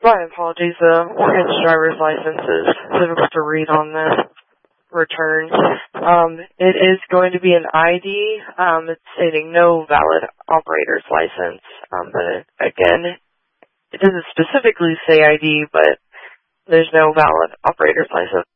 My apologies, mortgage driver's license is difficult to read on this return. It is going to be an ID. It's stating no valid operator's license. But again, it doesn't specifically say ID, but there's no valid operator's license.